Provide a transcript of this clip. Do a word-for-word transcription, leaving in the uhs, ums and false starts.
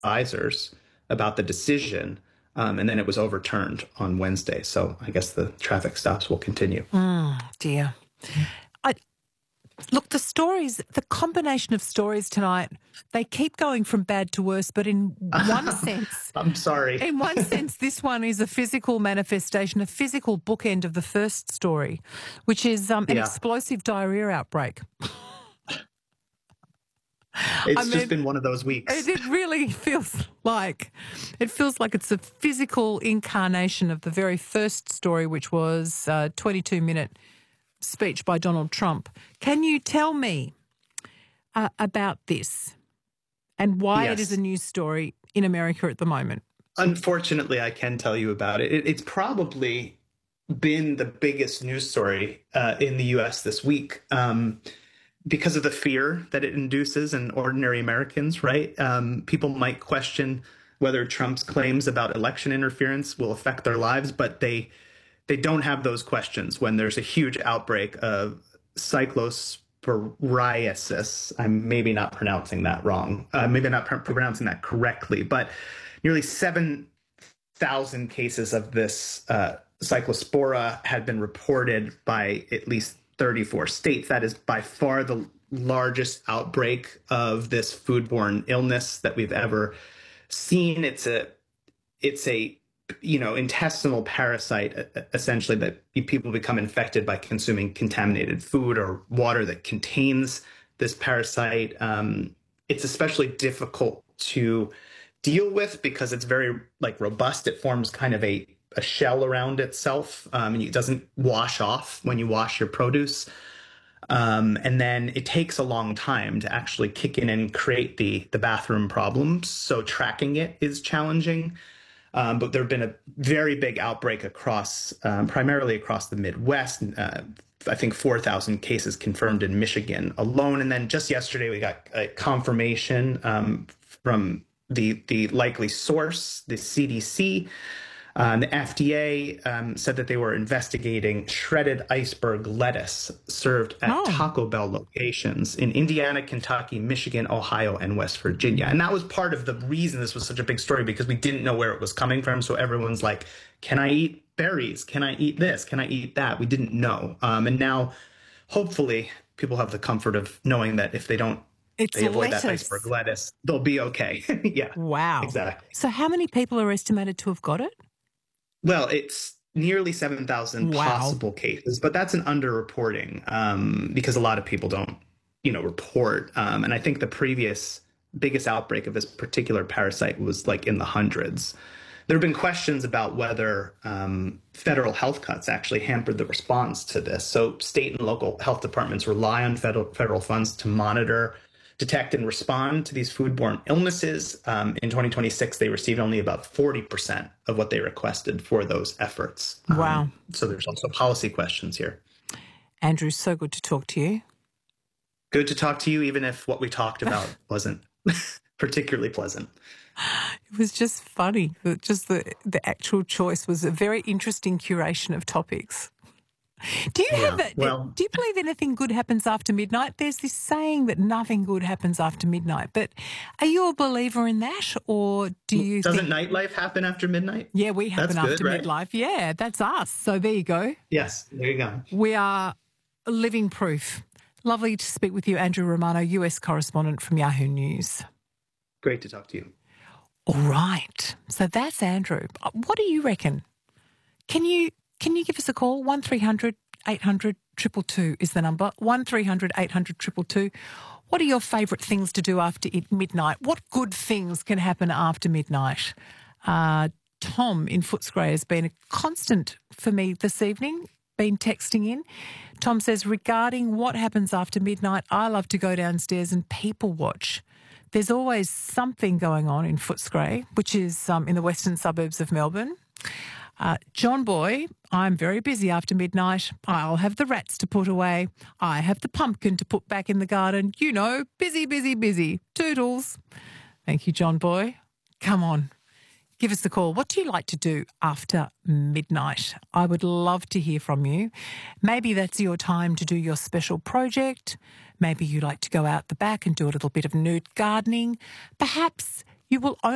advisors about the decision, um, and then it was overturned on Wednesday. So I guess the traffic stops will continue. Mm, dear. I, look, the stories, the combination of stories tonight, they keep going from bad to worse, but in one sense... I'm sorry. In one sense, this one is a physical manifestation, a physical bookend of the first story, which is um, an Yeah. explosive diarrhea outbreak. It's I mean, just been one of those weeks. It, it really feels like it feels like it's a physical incarnation of the very first story, which was a twenty-two minute speech by Donald Trump. Can you tell me uh, about this and why Yes. it is a news story in America at the moment? Unfortunately, I can tell you about it. it it's probably been the biggest news story uh, in the U S this week. Um, because of the fear that it induces in ordinary Americans, right? Um, people might question whether Trump's claims about election interference will affect their lives, but they they don't have those questions when there's a huge outbreak of cyclosporiasis. I'm maybe not pronouncing that wrong. Uh, maybe not pr- pronouncing that correctly, but nearly seven thousand cases of this uh, cyclospora had been reported by at least thirty-four states. That is by far the largest outbreak of this foodborne illness that we've ever seen. It's a, it's a, you know, intestinal parasite, essentially, that people become infected by consuming contaminated food or water that contains this parasite. Um, it's especially difficult to deal with because it's very like robust. It forms kind of a a shell around itself, um, and it doesn't wash off when you wash your produce. Um, and then it takes a long time to actually kick in and create the, the bathroom problems. So tracking it is challenging. Um, but there have been a very big outbreak across, um, primarily across the Midwest. Uh, I think four thousand cases confirmed in Michigan alone. And then just yesterday, we got a confirmation um, from the, the likely source, the C D C. Um, the F D A um, said that they were investigating shredded iceberg lettuce served at Oh. Taco Bell locations in Indiana, Kentucky, Michigan, Ohio, and West Virginia. And that was part of the reason this was such a big story, because we didn't know where it was coming from. So everyone's like, can I eat berries? Can I eat this? Can I eat that? We didn't know. Um, and now, hopefully, people have the comfort of knowing that if they don't It's they avoid lettuce. that iceberg lettuce, they'll be okay. Yeah. Wow. Exactly. So how many people are estimated to have got it? Well, it's nearly seven thousand Wow. possible cases, but that's an underreporting um, because a lot of people don't, you know, report. Um, and I think the previous biggest outbreak of this particular parasite was like in the hundreds. There have been questions about whether um, federal health cuts actually hampered the response to this. So state and local health departments rely on federal federal funds to monitor, detect, and respond to these foodborne illnesses. Um, in twenty twenty-six, they received only about forty percent of what they requested for those efforts. Um, Wow. So there's also policy questions here. Andrew, so good to talk to you. Good to talk to you, even if what we talked about wasn't particularly pleasant. It was just funny. that Just the, the actual choice was a very interesting curation of topics. Do you Yeah, have that? well- Do you believe anything good happens after midnight? There's this saying that nothing good happens after midnight, but are you a believer in that, or do you Doesn't think? nightlife happen after midnight? Yeah, we happen That's good, after right? midlife. Yeah, that's us. So there you go. Yes, there you go. We are living proof. Lovely to speak with you, Andrew Romano, U S correspondent from Yahoo News. Great to talk to you. All right. So that's Andrew. What do you reckon? Can you can you give us a call? one three hundred eight hundred two two two is the number. one three hundred eight hundred two two two. What are your favourite things to do after it- midnight? What good things can happen after midnight? Uh, Tom in Footscray has been a constant for me this evening, been texting in. Tom says, regarding what happens after midnight, I love to go downstairs and people watch. There's always something going on in Footscray, which is um, in the western suburbs of Melbourne. Uh, John Boy, I'm very busy after midnight. I'll have the rats to put away. I have the pumpkin to put back in the garden. You know, busy, busy, busy. Toodles. Thank you, John Boy. Come on, give us a call. What do you like to do after midnight? I would love to hear from you. Maybe that's your time to do your special project. Maybe you like to go out the back and do a little bit of nude gardening. Perhaps you will only